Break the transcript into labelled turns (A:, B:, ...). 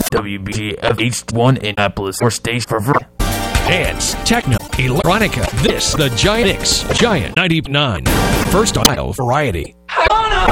A: WBGFH1 Annapolis, or stage for
B: dance, techno, electronica. This the Giant X, Giant 99. First Ohio Variety.